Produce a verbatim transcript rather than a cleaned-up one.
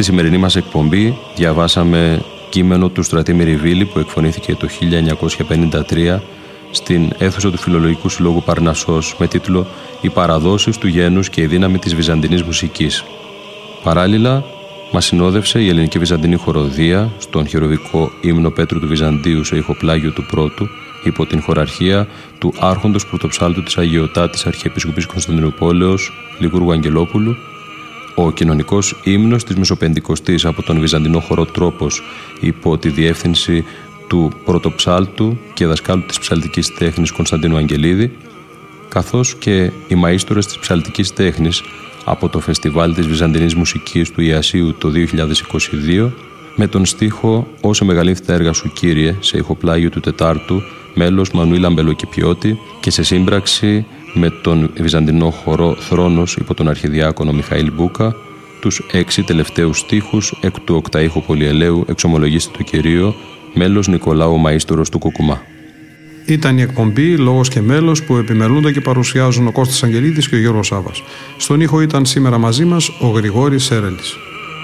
Στη σημερινή μας εκπομπή διαβάσαμε κείμενο του Στρατή Μυριβίλη που εκφωνήθηκε το χίλια εννιακόσια πενήντα τρία στην αίθουσα του Φιλολογικού Συλλόγου Παρνασσός με τίτλο «Οι παραδόσεις του γένους και η δύναμη της βυζαντινής μουσικής». Παράλληλα, μας συνόδευσε η ελληνική βυζαντινή χοροδία στον χειροβικό ύμνο Πέτρου του Βυζαντίου σε ηχοπλάγιο του πρώτου υπό την χοραρχία του άρχοντος πρωτοψάλτου της Αγιωτάτης Αρχιεπισκοπής Κωνσταντινουπόλεως Λιγούργου Αγγελόπουλου, ο κοινωνικός ύμνος της Μεσοπεντηκοστής από τον Βυζαντινό χορό Τρόπος υπό τη διεύθυνση του πρωτοψάλτου και δασκάλου της ψαλτικής τέχνης Κωνσταντίνου Αγγελίδη, καθώς και οι μαΐστορες της ψαλτικής τέχνης από το Φεστιβάλ της Βυζαντινής Μουσικής του Ιασίου το δύο χιλιάδες είκοσι δύο με τον στίχο «Όσε μεγαλύνθη τα έργα σου, Κύριε» σε ηχοπλάγιο του Τετάρτου, μέλος Μανουήλ Αμπελοκηπιώτη και σε σύμπραξη με τον Βυζαντινό χορό Θρόνος υπό τον Αρχιδιάκονο Μιχαήλ Μπούκα, τους έξι τελευταίους στίχους εκ του οκταήχου πολυελαίου «Εξομολογήστε το Κυρίο», μέλος Νικολάου Μαΐστορος του Κουκουμά. Ήταν η εκπομπή «Λόγος και μέλος» που επιμελούνται και παρουσιάζουν ο Κώστας Αγγελίδης και ο Γιώργος Σάβας. Στον ήχο ήταν σήμερα μαζί μας ο Γρηγόρης Σέρελης.